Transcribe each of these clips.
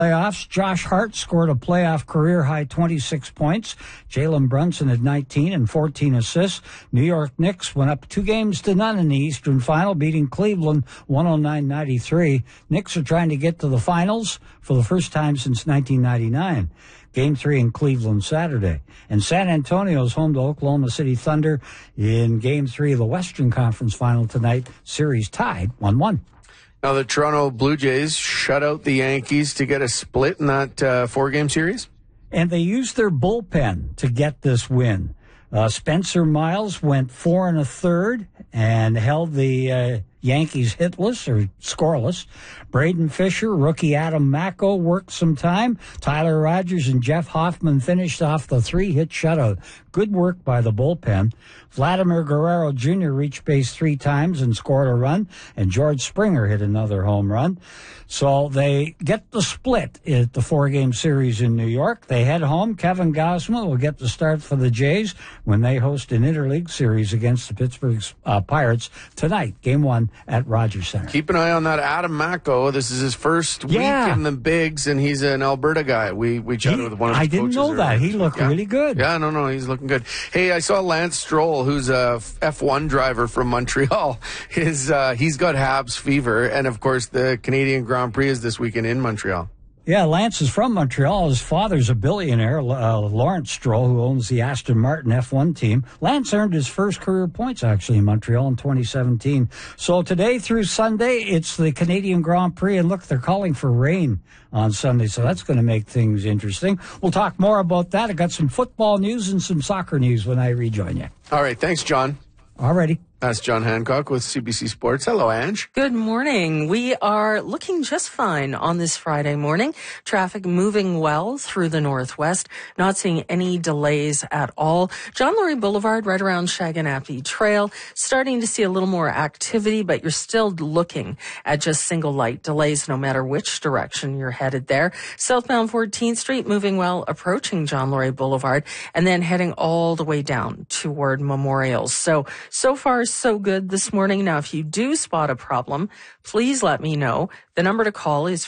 Playoffs. Josh Hart scored a playoff career-high 26 points. Jalen Brunson had 19 and 14 assists. New York Knicks went up 2-0 in the Eastern Final, beating Cleveland 109-93. Knicks are trying to get to the finals for the first time since 1999. Game 3 in Cleveland Saturday. And San Antonio's home to Oklahoma City Thunder in Game 3 of the Western Conference Final tonight. Series tied 1-1. Now, the Toronto Blue Jays shut out the Yankees to get a split in that 4-game series. And they used their bullpen to get this win. Spencer Miles went 4 1/3 and held the Yankees hitless or scoreless. Braden Fisher, rookie Adam Macko worked some time. Tyler Rogers and Jeff Hoffman finished off the 3-hit shutout. Good work by the bullpen. Vladimir Guerrero Jr. reached base 3 times and scored a run, and George Springer hit another home run. So they get the split at the 4-game series in New York. They head home. Kevin Gausman will get the start for the Jays when they host an interleague series against the Pittsburgh Pirates tonight, Game 1 at Rogers Center. Keep an eye on that Adam Macko. This is his first week in the bigs, and he's an Alberta guy. We chatted with one of his coaches. I didn't know that. He looked really good. Yeah, no, he's looking good. Hey, I saw Lance Stroll, who's a F1 driver from Montreal. He's got Habs fever, and of course the Canadian Grand Prix is this weekend in Montreal. Yeah, Lance is from Montreal. His father's a billionaire, Lawrence Stroll, who owns the Aston Martin F1 team. Lance earned his first career points, actually, in Montreal in 2017. So today through Sunday, it's the Canadian Grand Prix. And look, they're calling for rain on Sunday, so that's going to make things interesting. We'll talk more about that. I got some football news and some soccer news when I rejoin you. All right, thanks, John. Alrighty. That's John Hancock with CBC Sports. Hello, Ange. Good morning. We are looking just fine on this Friday morning. Traffic moving well through the northwest. Not seeing any delays at all. John Laurie Boulevard, right around Shaganappi Trail. Starting to see a little more activity, but you're still looking at just single light delays no matter which direction you're headed there. Southbound 14th Street moving well, approaching John Laurie Boulevard, and then heading all the way down toward Memorial. So far, so good this morning. Now, if you do spot a problem, please let me know. The number to call is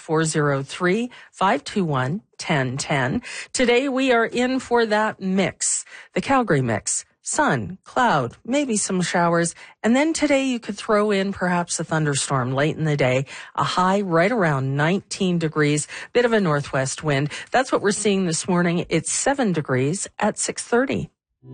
403-521-1010. Today, we are in for that mix, the Calgary mix. Sun, cloud, maybe some showers. And then today you could throw in perhaps a thunderstorm late in the day, a high right around 19 degrees, bit of a northwest wind. That's what we're seeing this morning. It's 7 degrees at 6:30.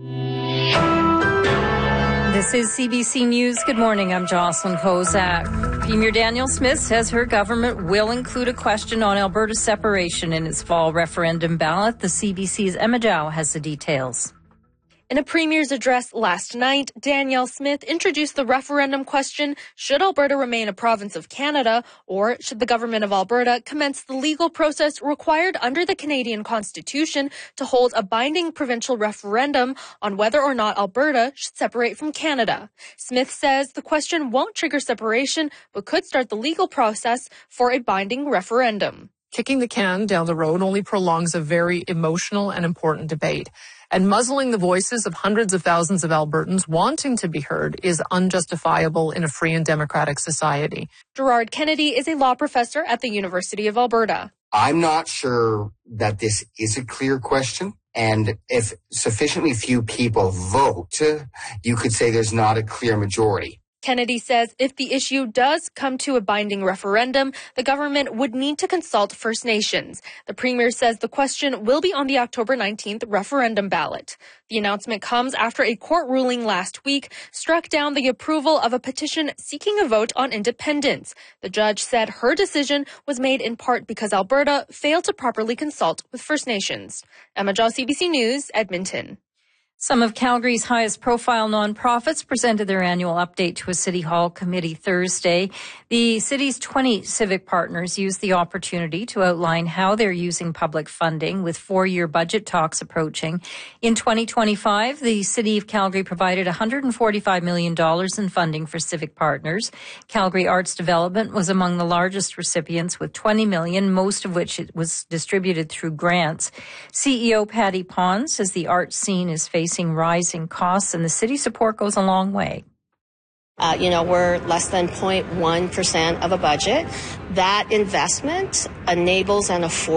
This is CBC News. Good morning. I'm Jocelyn Kozak. Premier Danielle Smith says her government will include a question on Alberta's separation in its fall referendum ballot. The CBC's Emma Dow has the details. In a premier's address last night, Danielle Smith introduced the referendum question, should Alberta remain a province of Canada, or should the government of Alberta commence the legal process required under the Canadian Constitution to hold a binding provincial referendum on whether or not Alberta should separate from Canada. Smith says the question won't trigger separation, but could start the legal process for a binding referendum. Kicking the can down the road only prolongs a very emotional and important debate. And muzzling the voices of hundreds of thousands of Albertans wanting to be heard is unjustifiable in a free and democratic society. Gerard Kennedy is a law professor at the University of Alberta. I'm not sure that this is a clear question. And if sufficiently few people vote, you could say there's not a clear majority. Kennedy says if the issue does come to a binding referendum, the government would need to consult First Nations. The Premier says the question will be on the October 19th referendum ballot. The announcement comes after a court ruling last week struck down the approval of a petition seeking a vote on independence. The judge said her decision was made in part because Alberta failed to properly consult with First Nations. Emma Jaw, CBC News, Edmonton. Some of Calgary's highest profile nonprofits presented their annual update to a City Hall committee Thursday. The city's 20 civic partners used the opportunity to outline how they're using public funding with 4-year budget talks approaching. In 2025, the City of Calgary provided $145 million in funding for civic partners. Calgary Arts Development was among the largest recipients with $20 million, most of which it was distributed through grants. CEO Patty Pons says the art scene is facing rising costs, and the city support goes a long way. We're less than 0.1% of a budget. That investment enables and affords